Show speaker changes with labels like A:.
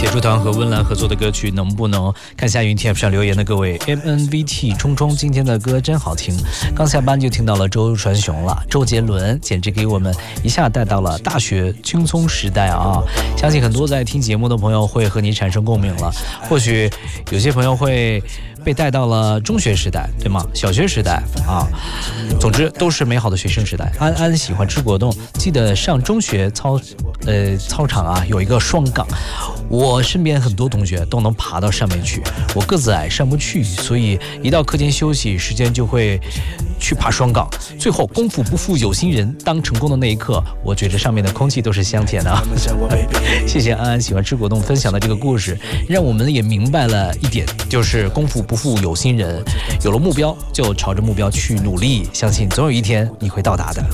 A: 铁柱团和温岚合作的歌曲能不能？看下云 TF 上留言的各位 MNVT 冲冲，今天的歌真好听，刚下班就听到了周传雄了，周杰伦简直给我们一下带到了大学青葱时代啊！相信很多在听节目的朋友会和你产生共鸣了，或许有些朋友会被带到了中学时代，对吗？小学时代啊，总之都是美好的学生时代。安安喜欢吃果冻，记得上中学操场啊有一个双杠，我身边很多同学都能爬到上面去，我个子矮上不去，所以一到课间休息时间就会去爬双杠。最后功夫不负有心人，当成功的那一刻，我觉得上面的空气都是香甜的啊。谢谢安安喜欢吃果冻分享的这个故事，让我们也明白了一点，就是功夫不负有心人，有了目标就朝着目标去努力，相信总有一天你会到达的。